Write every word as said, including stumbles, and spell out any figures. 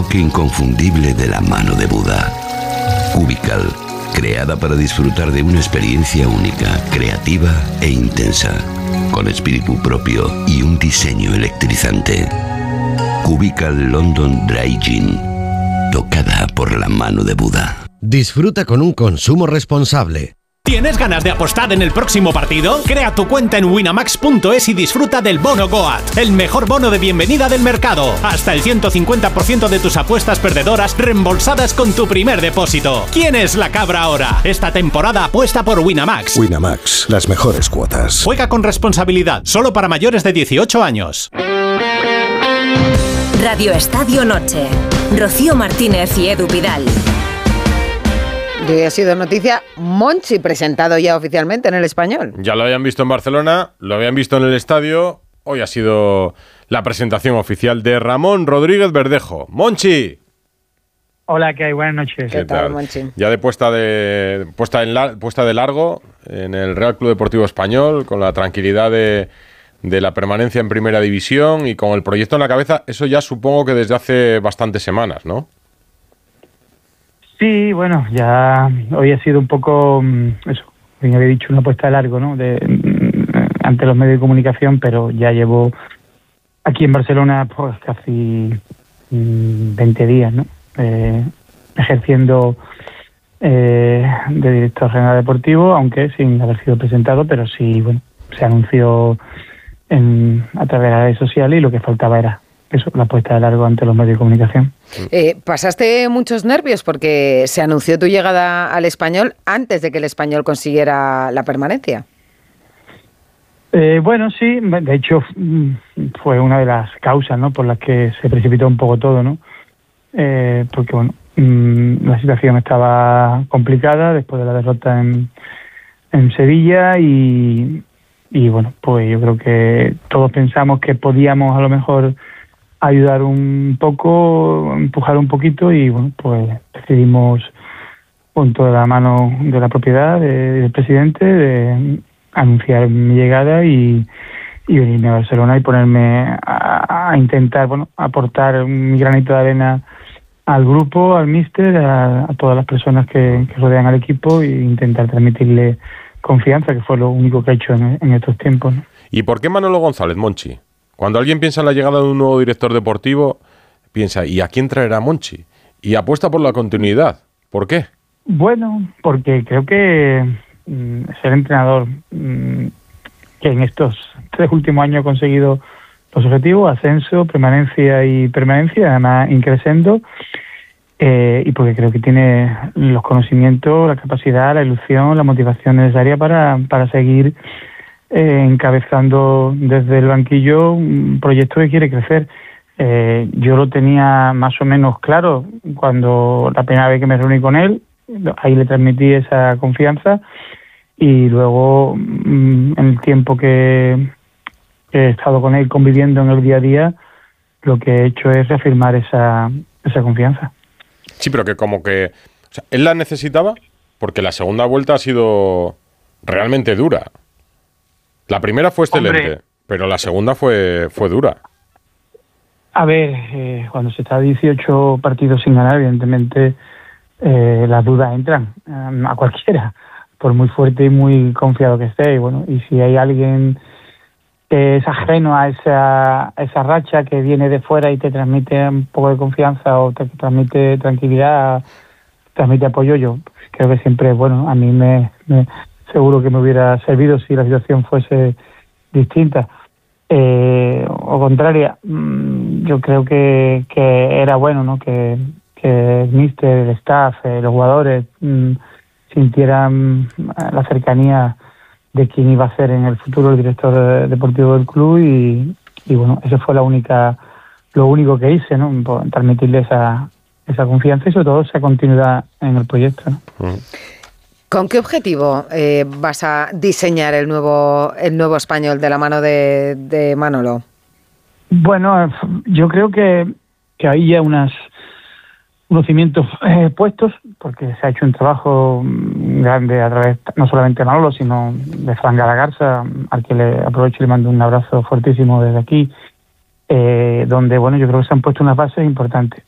toque inconfundible de la mano de Buda. Cubical, creada para disfrutar de una experiencia única, creativa e intensa, con espíritu propio y un diseño electrizante. Cubical London Dry Gin, tocada por la mano de Buda. Disfruta con un consumo responsable. ¿Tienes ganas de apostar en el próximo partido? Crea tu cuenta en winamax punto es y disfruta del bono Goat, el mejor bono de bienvenida del mercado. Hasta el ciento cincuenta por ciento de tus apuestas perdedoras reembolsadas con tu primer depósito. ¿Quién es la cabra ahora? Esta temporada apuesta por Winamax. Winamax, las mejores cuotas. Juega con responsabilidad, solo para mayores de dieciocho años. Radio Estadio Noche. Rocío Martínez y Edu Pidal. Y hoy ha sido noticia Monchi, presentado ya oficialmente en El Español. Ya lo habían visto en Barcelona, lo habían visto en el estadio. Hoy ha sido la presentación oficial de Ramón Rodríguez Verdejo. ¡Monchi! Hola, ¿qué hay? Buenas noches. ¿Qué, ¿Qué tal, Monchi? Ya de puesta de puesta en la, puesta de largo en el Real Club Deportivo Español, con la tranquilidad de, de la permanencia en Primera División y con el proyecto en la cabeza. Eso ya supongo que desde hace bastantes semanas, ¿no? Sí, bueno, ya hoy ha sido un poco, eso, como había dicho, una puesta de largo, ¿no? De, ante los medios de comunicación, pero ya llevo aquí en Barcelona pues casi veinte días, ¿no? Eh, ejerciendo eh, de director general deportivo, aunque sin haber sido presentado, pero sí, bueno, se anunció en, a través de las redes sociales y lo que faltaba era eso, la puesta de largo ante los medios de comunicación. Eh, ¿Pasaste muchos nervios porque se anunció tu llegada al Español antes de que el Español consiguiera la permanencia? Eh, bueno, sí, de hecho fue una de las causas, ¿no?, por las que se precipitó un poco todo, ¿no? Eh, porque, bueno, mmm, la situación estaba complicada después de la derrota en, en Sevilla y, y, bueno, pues yo creo que todos pensamos que podíamos a lo mejor ayudar un poco, empujar un poquito y, bueno, pues decidimos, con toda la mano de la propiedad, de, del presidente, de anunciar mi llegada y, y venirme a Barcelona y ponerme a, a intentar, bueno, aportar mi granito de arena al grupo, al míster, a, a todas las personas que, que rodean al equipo e intentar transmitirle confianza, que fue lo único que he hecho en, en estos tiempos, ¿no? ¿Y por qué Manolo González, Monchi? Cuando alguien piensa en la llegada de un nuevo director deportivo, piensa, ¿y a quién traerá Monchi? Y apuesta por la continuidad. ¿Por qué? Bueno, porque creo que mm, ser entrenador mm, que en estos tres últimos años ha conseguido los objetivos, ascenso, permanencia y permanencia, además increciendo, eh, y porque creo que tiene los conocimientos, la capacidad, la ilusión, la motivación necesaria para, para seguir Eh, encabezando desde el banquillo un proyecto que quiere crecer. Eh, yo lo tenía más o menos claro cuando la primera vez que me reuní con él, ahí le transmití esa confianza y luego mm, en el tiempo que, que he estado con él conviviendo en el día a día, lo que he hecho es reafirmar esa, esa confianza. Sí, pero que como que... O sea, él la necesitaba porque la segunda vuelta ha sido realmente dura. La primera fue excelente, Hombre, pero la segunda fue fue dura. A ver, eh, cuando se está a dieciocho partidos sin ganar, evidentemente eh, las dudas entran um, a cualquiera, por muy fuerte y muy confiado que esté. Y bueno, y si hay alguien que es ajeno a esa, a esa racha que viene de fuera y te transmite un poco de confianza o te transmite tranquilidad, transmite apoyo, yo creo que siempre, bueno, a mí me... me seguro que me hubiera servido si la situación fuese distinta eh, o contraria. Yo creo que, que era bueno, ¿no?, que, que el míster, el staff, eh, los jugadores mmm, sintieran la cercanía de quien iba a ser en el futuro el director deportivo del club y, y bueno, eso fue la única lo único que hice, ¿no?, transmitirle esa, esa confianza y sobre todo esa continuidad en el proyecto, ¿no? Mm. ¿Con qué objetivo eh, vas a diseñar el nuevo el nuevo Español de la mano de, de Manolo? Bueno, yo creo que, que hay ya unas, unos cimientos eh, puestos, porque se ha hecho un trabajo grande a través, no solamente de Manolo, sino de Fran Galagarza, al que le aprovecho y le mando un abrazo fuertísimo desde aquí, eh, donde, bueno, yo creo que se han puesto unas bases importantes.